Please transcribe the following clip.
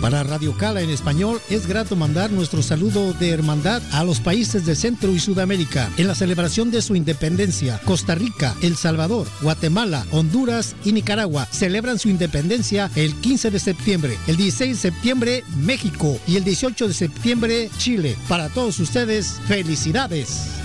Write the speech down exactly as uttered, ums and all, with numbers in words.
Para Radio Cala en español, es grato mandar nuestro saludo de hermandad a los países de Centro y Sudamérica en la celebración de su independencia. Costa Rica, El Salvador, Guatemala, Honduras y Nicaragua celebran su independencia el quince de septiembre, el dieciséis de septiembre México y el dieciocho de septiembre Chile. Para todos ustedes, felicidades.